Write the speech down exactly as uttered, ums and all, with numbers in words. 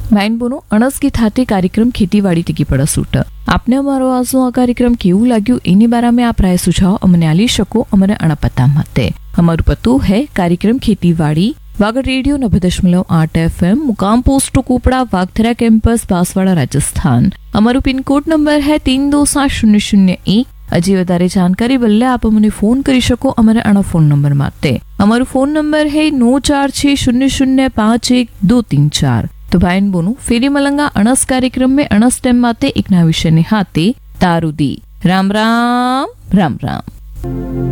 વાઇનબોનો અણસકી થાતે કાર્યक्रम ખેતીવાડી ટીકી પड़ा सूट आपने अमारो आजनो आ कार्यक्रम केवू लाग्यू एनी बारे में आप राय सुझाव अमने आली शको अमने अणपता मते अमारू पतो है कार्यक्रम खेतीवाड़ी वागड़ रेडियो नब्बे दशमलव आठ एफ एम मुकाम post कोपड़ा वागथरा campus Banswara Rajasthan. Amaru pin code number है तीन दो सात शून्य शून्य एक। हजी वधारे जानकारी बदले आप अमने फोन करी शको अमरे अणा फोन नंबर माटे अमारू फोन नंबर है नौ चार छह शून्य शून्य पांच एक दो तीन चार। तो भाई बोनू फेरी मलंगा अणस कार्यक्रम में अणस टेम माते एक ना विषय ने हाथे तारुदी। राम राम राम राम।